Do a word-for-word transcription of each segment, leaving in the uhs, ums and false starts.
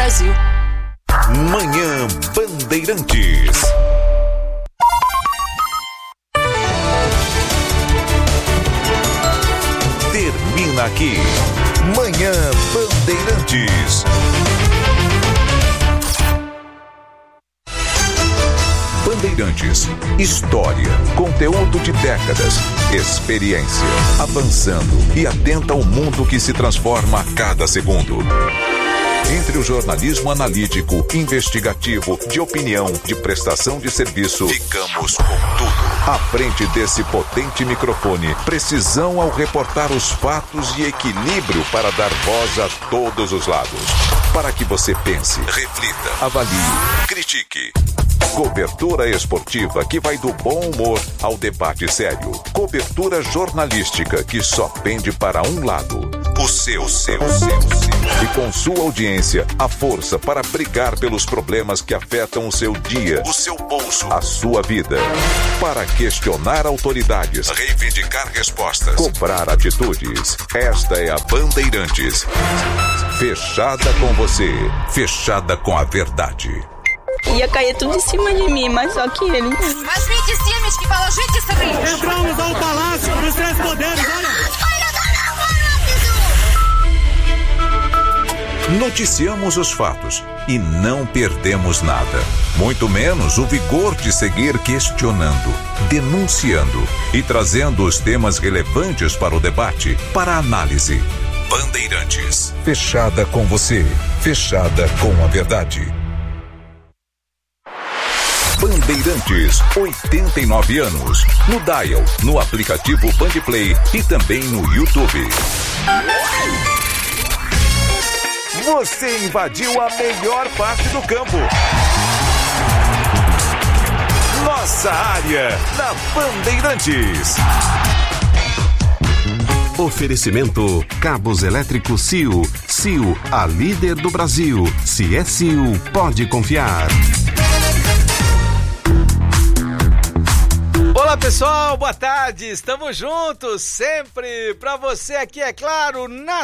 Brasil. Manhã Bandeirantes. Termina aqui. Manhã Bandeirantes. Bandeirantes. História, conteúdo de décadas, experiência, avançando e atenta ao mundo que se transforma a cada segundo. Entre o jornalismo analítico, investigativo, de opinião, de prestação de serviço, ficamos com tudo. À frente desse potente microfone, precisão ao reportar os fatos e equilíbrio para dar voz a todos os lados. Para que você pense, reflita, avalie, critique. Cobertura esportiva que vai do bom humor ao debate sério. Cobertura jornalística que só pende para um lado. O seu, o seu, o seu, o seu. E com sua audiência, a força para brigar pelos problemas que afetam o seu dia, o seu bolso, a sua vida. Para questionar autoridades, reivindicar respostas, cobrar atitudes. Esta é a Bandeirantes. Fechada com você, fechada com a verdade. Ia cair tudo em cima de mim, mas só que ele... Mas gente Simes que fala, gente Simes. Entramos ao palácio dos três poderes, olha. Noticiamos os fatos e não perdemos nada. Muito menos o vigor de seguir questionando, denunciando e trazendo os temas relevantes para o debate, para a análise. Bandeirantes. Fechada com você, fechada com a verdade. Bandeirantes, oitenta e nove anos. No Dial, no aplicativo Bandplay e também no YouTube. Você invadiu a melhor parte do campo. Nossa área, na Bandeirantes. Oferecimento Cabos Elétricos C I U. C I U, a líder do Brasil. Se é C I U, pode confiar. Olá pessoal, boa tarde, estamos juntos sempre para você aqui, é claro, na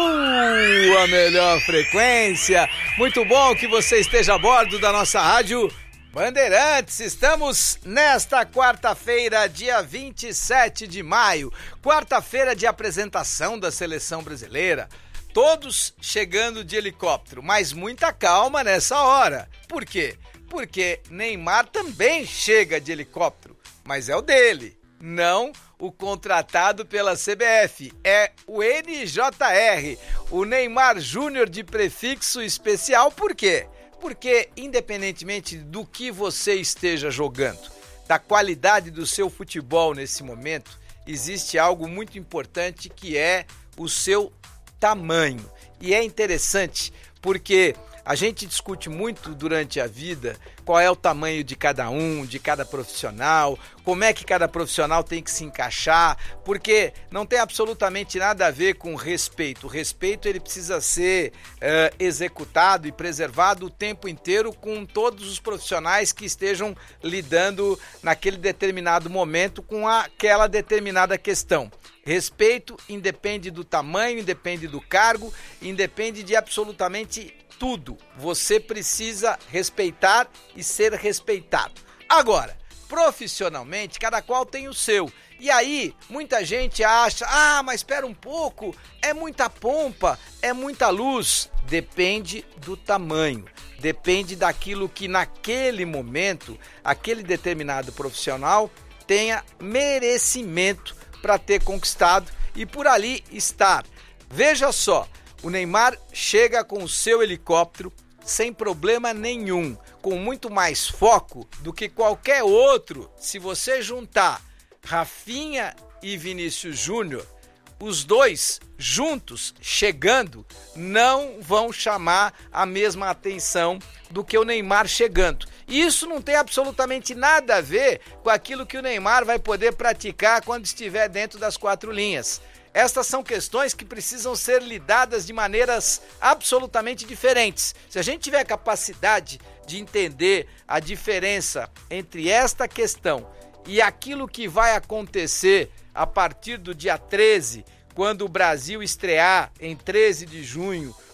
sua melhor frequência. Muito bom que você esteja a bordo da nossa rádio Bandeirantes. Estamos nesta quarta-feira, dia vinte e sete de maio, quarta-feira de apresentação da seleção brasileira. Todos chegando de helicóptero, mas muita calma nessa hora. Por quê? Porque Neymar também chega de helicóptero. Mas é o dele, não o contratado pela C B F. É o N J R, o Neymar Júnior de prefixo especial. Por quê? Porque, independentemente do que você esteja jogando, da qualidade do seu futebol nesse momento, existe algo muito importante que é o seu tamanho. E é interessante porque a gente discute muito durante a vida qual é o tamanho de cada um, de cada profissional, como é que cada profissional tem que se encaixar, porque não tem absolutamente nada a ver com respeito. O respeito ele precisa ser uh, executado e preservado o tempo inteiro com todos os profissionais que estejam lidando naquele determinado momento com aquela determinada questão. Respeito independe do tamanho, independe do cargo, independe de absolutamente tudo. Você precisa respeitar e ser respeitado. Agora, profissionalmente, cada qual tem o seu. E aí, muita gente acha, ah, mas espera um pouco, é muita pompa, é muita luz. Depende do tamanho, depende daquilo que naquele momento, aquele determinado profissional tenha merecimento para ter conquistado e por ali estar. Veja só, o Neymar chega com o seu helicóptero sem problema nenhum, com muito mais foco do que qualquer outro. Se você juntar Rafinha e Vinícius Júnior, os dois juntos chegando não vão chamar a mesma atenção do que o Neymar chegando. E isso não tem absolutamente nada a ver com aquilo que o Neymar vai poder praticar quando estiver dentro das quatro linhas. Estas são questões que precisam ser lidadas de maneiras absolutamente diferentes. Se a gente tiver capacidade de entender a diferença entre esta questão e aquilo que vai acontecer a partir do dia treze, quando o Brasil estrear em treze de junho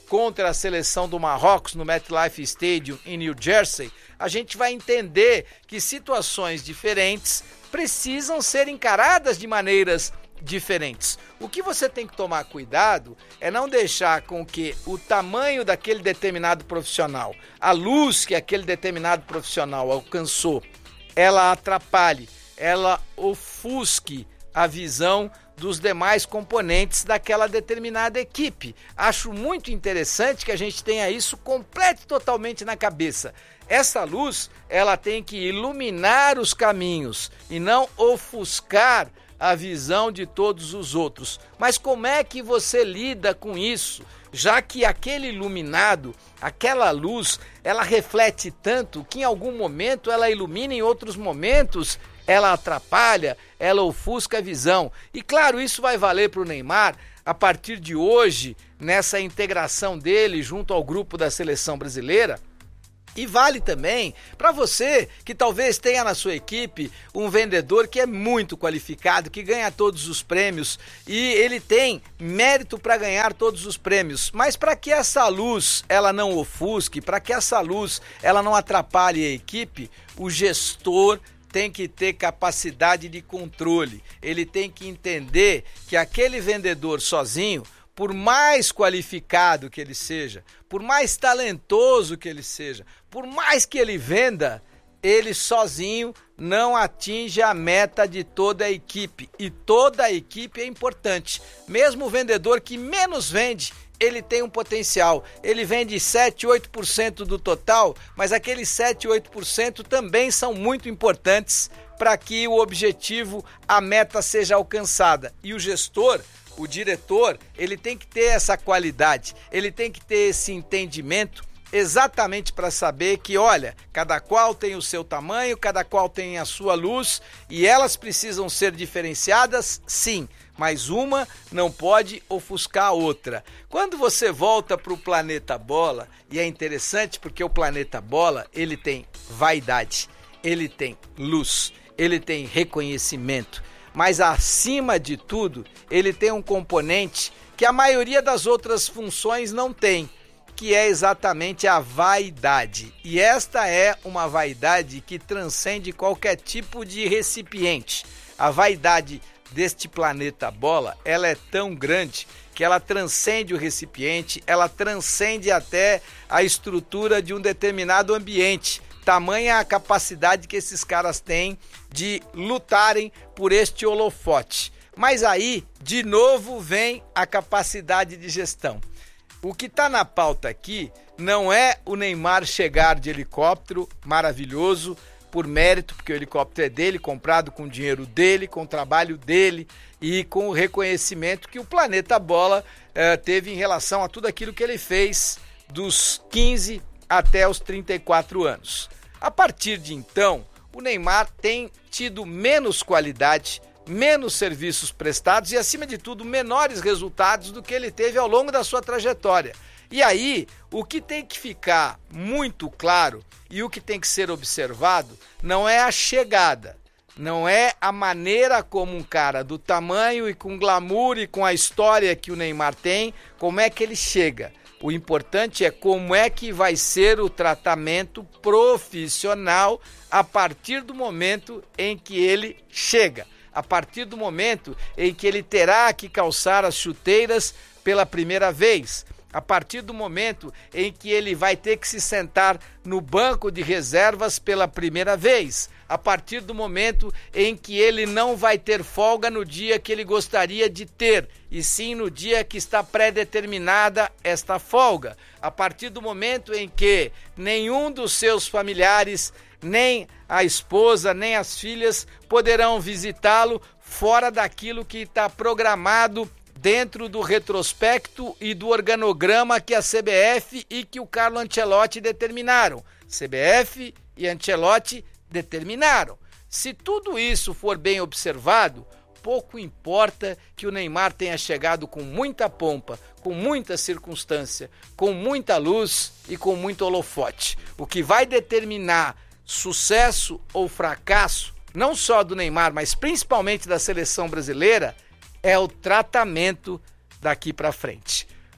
contra a seleção do Marrocos no MetLife Stadium em New Jersey, a gente vai entender que situações diferentes precisam ser encaradas de maneiras diferentes. O que você tem que tomar cuidado é não deixar com que o tamanho daquele determinado profissional, a luz que aquele determinado profissional alcançou, ela atrapalhe, ela ofusque a visão dos demais componentes daquela determinada equipe. Acho muito interessante que a gente tenha isso completo e totalmente na cabeça. Essa luz, ela tem que iluminar os caminhos e não ofuscar a visão de todos os outros. Mas como é que você lida com isso? Já que aquele iluminado, aquela luz, ela reflete tanto que em algum momento ela ilumina, em outros momentos ela atrapalha, ela ofusca a visão. E claro, isso vai valer para o Neymar a partir de hoje, nessa integração dele junto ao grupo da seleção brasileira. E vale também para você que talvez tenha na sua equipe um vendedor que é muito qualificado, que ganha todos os prêmios e ele tem mérito para ganhar todos os prêmios. Mas para que essa luz ela não ofusque, para que essa luz ela não atrapalhe a equipe, o gestor tem que ter capacidade de controle. Ele tem que entender que aquele vendedor sozinho, por mais qualificado que ele seja, por mais talentoso que ele seja, por mais que ele venda, ele sozinho não atinge a meta de toda a equipe. E toda a equipe é importante. Mesmo o vendedor que menos vende, ele tem um potencial. Ele vende sete, oito por cento do total, mas aqueles sete, oito por cento também são muito importantes para que o objetivo, a meta seja alcançada. E o gestor, o diretor, ele tem que ter essa qualidade, ele tem que ter esse entendimento exatamente para saber que, olha, cada qual tem o seu tamanho, cada qual tem a sua luz e elas precisam ser diferenciadas, sim, mas uma não pode ofuscar a outra. Quando você volta para o planeta bola, e é interessante porque o planeta bola, ele tem vaidade, ele tem luz, ele tem reconhecimento, mas acima de tudo, ele tem um componente que a maioria das outras funções não tem, que é exatamente a vaidade. E esta é uma vaidade que transcende qualquer tipo de recipiente. A vaidade deste planeta bola, ela é tão grande que ela transcende o recipiente, ela transcende até a estrutura de um determinado ambiente. Tamanha a capacidade que esses caras têm de lutarem por este holofote. Mas aí, de novo, vem a capacidade de gestão. O que está na pauta aqui não é o Neymar chegar de helicóptero maravilhoso, por mérito, porque o helicóptero é dele, comprado com o dinheiro dele, com o trabalho dele e com o reconhecimento que o Planeta Bola eh, teve em relação a tudo aquilo que ele fez dos quinze até os trinta e quatro anos. A partir de então, o Neymar tem tido menos qualidade, menos serviços prestados e, acima de tudo, menores resultados do que ele teve ao longo da sua trajetória. E aí, o que tem que ficar muito claro e o que tem que ser observado não é a chegada, não é a maneira como um cara do tamanho e com glamour e com a história que o Neymar tem, como é que ele chega. O importante é como é que vai ser o tratamento profissional a partir do momento em que ele chega. A partir do momento em que ele terá que calçar as chuteiras pela primeira vez, a partir do momento em que ele vai ter que se sentar no banco de reservas pela primeira vez, a partir do momento em que ele não vai ter folga no dia que ele gostaria de ter, e sim no dia que está pré-determinada esta folga, a partir do momento em que nenhum dos seus familiares, nem a esposa, nem as filhas poderão visitá-lo fora daquilo que está programado dentro do retrospecto e do organograma que a C B F e que o Carlo Ancelotti determinaram. C B F e Ancelotti determinaram. Se tudo isso for bem observado, pouco importa que o Neymar tenha chegado com muita pompa, com muita circunstância, com muita luz e com muito holofote. O que vai determinar sucesso ou fracasso, não só do Neymar, mas principalmente da seleção brasileira, é o tratamento daqui para frente.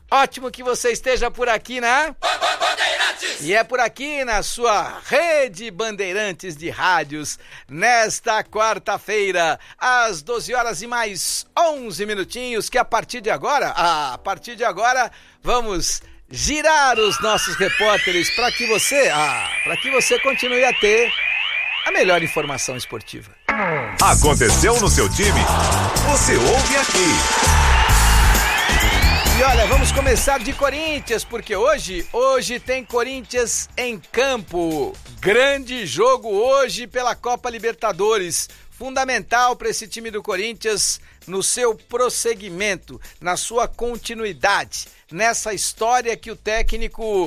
Ótimo que você esteja por aqui, né? E é por aqui na sua rede Bandeirantes de rádios, nesta quarta-feira, às doze horas e mais onze minutinhos, que a partir de agora, ah, a partir de agora, vamos girar os nossos repórteres para que você, ah, para que você continue a ter a melhor informação esportiva. Aconteceu no seu time? Você ouve aqui. E olha, vamos começar de Corinthians, porque hoje, hoje tem Corinthians em campo. Grande jogo hoje pela Copa Libertadores. Fundamental para esse time do Corinthians no seu prosseguimento, na sua continuidade, nessa história que o técnico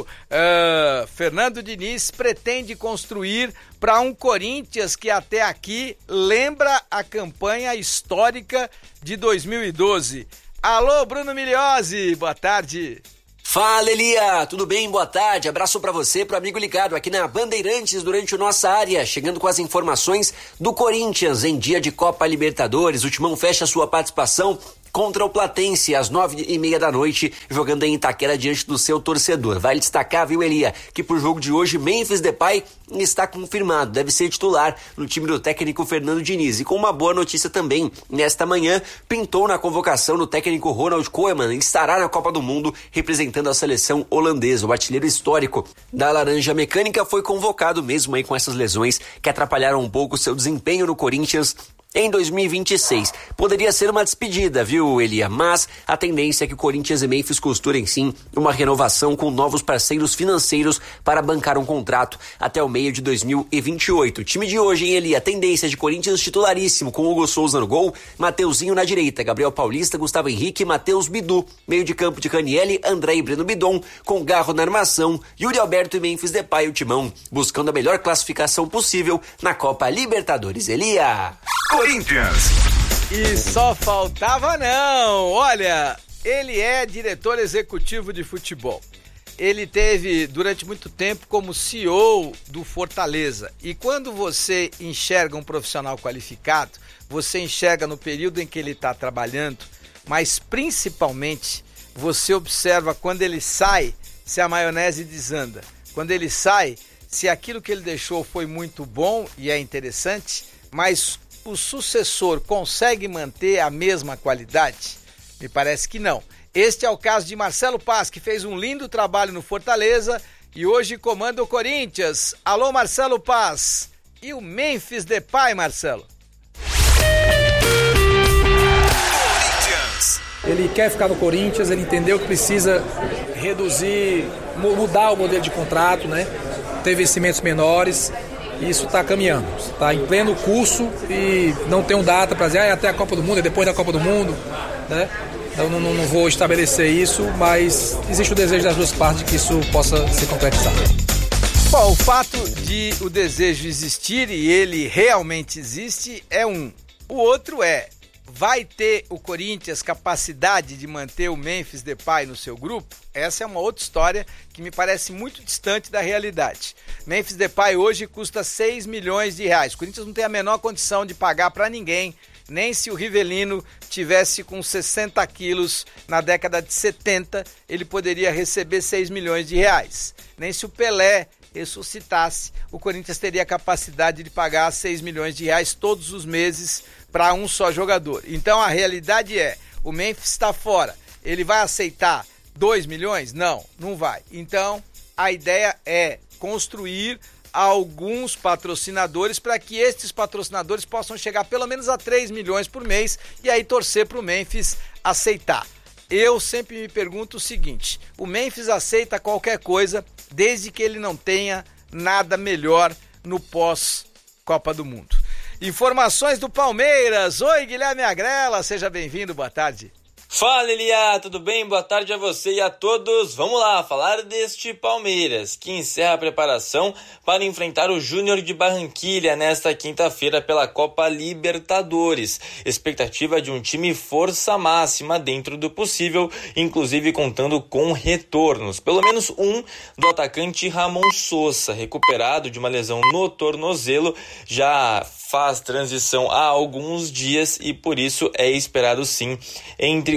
uh, Fernando Diniz pretende construir para um Corinthians que até aqui lembra a campanha histórica de dois mil e doze. Alô, Bruno Migliozzi, boa tarde. Fala, Elia, tudo bem? Boa tarde, abraço pra você, pro amigo ligado aqui na Bandeirantes durante o Nossa Área, chegando com as informações do Corinthians em dia de Copa Libertadores. O Timão fecha sua participação contra o Platense às nove e meia da noite, jogando em Itaquera diante do seu torcedor. Vale destacar, viu, Elia, que pro jogo de hoje, Memphis Depay está confirmado, deve ser titular no time do técnico Fernando Diniz. E com uma boa notícia também, nesta manhã, pintou na convocação do técnico Ronald Koeman, estará na Copa do Mundo representando a seleção holandesa. O artilheiro histórico da Laranja Mecânica foi convocado mesmo aí com essas lesões que atrapalharam um pouco o seu desempenho no Corinthians em dois mil e vinte e seis. Poderia ser uma despedida, viu, Elia? Mas a tendência é que o Corinthians e Memphis costurem sim uma renovação com novos parceiros financeiros para bancar um contrato até o meio de dois mil e vinte e oito. O time de hoje, hein, Elia? Tendência de Corinthians titularíssimo, com Hugo Souza no gol, Mateuzinho na direita, Gabriel Paulista, Gustavo Henrique, Matheus Bidu, meio de campo de Ranieri, André e Breno Bidon, com Garro na armação, Yuri Alberto e Memphis Depay, o Timão, buscando a melhor classificação possível na Copa Libertadores. Elia! Corinthians. E só faltava não, olha, ele é diretor executivo de futebol. Ele teve durante muito tempo como C E O do Fortaleza. E quando você enxerga um profissional qualificado, você enxerga no período em que ele está trabalhando, mas principalmente você observa quando ele sai, se a maionese desanda. Quando ele sai, se aquilo que ele deixou foi muito bom e é interessante, mas o sucessor consegue manter a mesma qualidade? Me parece que não. Este é o caso de Marcelo Paz, que fez um lindo trabalho no Fortaleza e hoje comanda o Corinthians. Alô, Marcelo Paz. E o Memphis Depay, Marcelo? Ele quer ficar no Corinthians, ele entendeu que precisa reduzir, mudar o modelo de contrato, né? Ter vencimentos menores. Isso está caminhando, está em pleno curso e não tem um data para dizer ah, é até a Copa do Mundo, é depois da Copa do Mundo, né? Então não, não, não vou estabelecer isso, mas existe o desejo das duas partes de que isso possa se concretizar. Bom, o fato de o desejo existir e ele realmente existe é um. O outro é, vai ter o Corinthians capacidade de manter o Memphis Depay no seu grupo? Essa é uma outra história que me parece muito distante da realidade. Memphis Depay hoje custa seis milhões de reais. O Corinthians não tem a menor condição de pagar para ninguém, nem se o Rivelino tivesse com sessenta quilos na década de setenta, ele poderia receber seis milhões de reais. Nem se o Pelé ressuscitasse, o Corinthians teria a capacidade de pagar seis milhões de reais todos os meses para um só jogador. Então a realidade é, o Memphis está fora, ele vai aceitar dois milhões? Não, não vai. Então a ideia é construir alguns patrocinadores para que estes patrocinadores possam chegar pelo menos a três milhões por mês e aí torcer para o Memphis aceitar. Eu sempre me pergunto o seguinte, o Memphis aceita qualquer coisa desde que ele não tenha nada melhor no pós-Copa do Mundo. Informações do Palmeiras. Oi, Guilherme Agrela, seja bem-vindo, boa tarde. Fala, Elia, tudo bem? Boa tarde a você e a todos. Vamos lá, falar deste Palmeiras, que encerra a preparação para enfrentar o Júnior de Barranquilha nesta quinta-feira pela Copa Libertadores. Expectativa de um time força máxima dentro do possível, inclusive contando com retornos. Pelo menos um do atacante Ramon Sosa, recuperado de uma lesão no tornozelo, já faz transição há alguns dias e por isso é esperado sim entre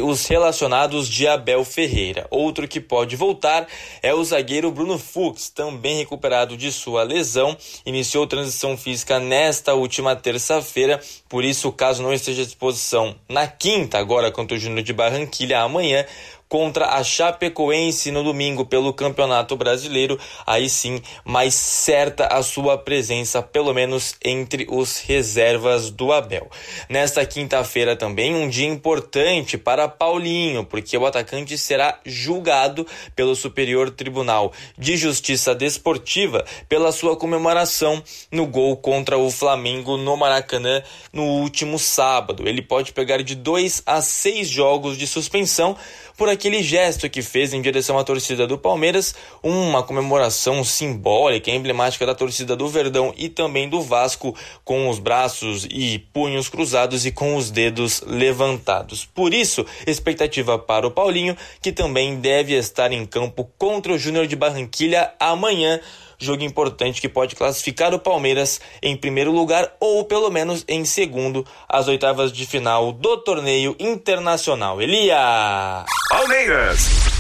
os relacionados de Abel Ferreira. Outro que pode voltar é o zagueiro Bruno Fux, também recuperado de sua lesão, iniciou transição física nesta última terça-feira, por isso, caso não esteja à disposição na quinta, agora contra o Júnior de Barranquilha, amanhã, contra a Chapecoense no domingo pelo Campeonato Brasileiro, aí sim, mais certa a sua presença, pelo menos entre os reservas do Abel. Nesta quinta-feira também, um dia importante para Paulinho, porque o atacante será julgado pelo Superior Tribunal de Justiça Desportiva pela sua comemoração no gol contra o Flamengo no Maracanã no último sábado. Ele pode pegar de dois a seis jogos de suspensão por aquele gesto que fez em direção à torcida do Palmeiras, uma comemoração simbólica, emblemática da torcida do Verdão e também do Vasco, com os braços e punhos cruzados e com os dedos levantados. Por isso, expectativa para o Paulinho, que também deve estar em campo contra o Júnior de Barranquilha amanhã, jogo importante que pode classificar o Palmeiras em primeiro lugar ou pelo menos em segundo às oitavas de final do torneio internacional. Elia! Palmeiras!